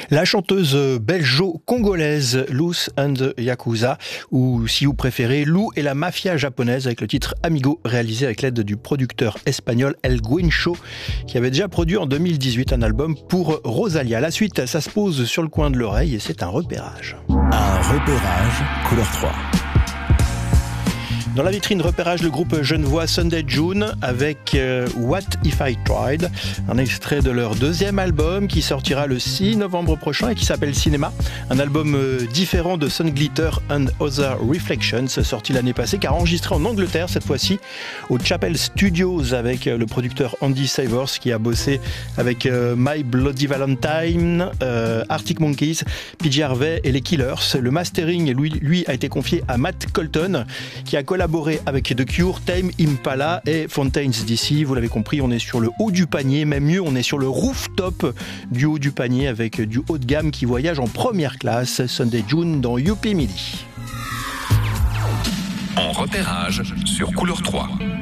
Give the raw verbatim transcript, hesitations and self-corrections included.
La chanteuse belgeo-congolaise Luz and the Yakuza, ou si vous préférez, Lou et la mafia japonaise, avec le titre Amigo, réalisé avec l'aide du producteur espagnol El Guincho, qui avait déjà produit en deux mille dix-huit un album pour Rosalia. La suite, ça se pose sur le coin de l'oreille et c'est un repérage. Un repérage couleur trois. Dans la vitrine repérage, le groupe genevois Sunday June avec euh, What If I Tried, un extrait de leur deuxième album qui sortira le six novembre prochain et qui s'appelle Cinéma, un album euh, différent de Sun Glitter and Other Reflections, sorti l'année passée, car enregistré en Angleterre cette fois-ci au Chapel Studios avec euh, le producteur Andy Savers qui a bossé avec euh, My Bloody Valentine, euh, Arctic Monkeys, P J Harvey et les Killers. Le mastering lui, lui a été confié à Matt Colton qui a collaboré avec The Cure, Tame Impala et Fontaines D C. Vous l'avez compris, on est sur le haut du panier, même mieux, on est sur le rooftop du haut du panier avec du haut de gamme qui voyage en première classe. Sunday June dans Youpi Midi. En repérage sur Couleur trois.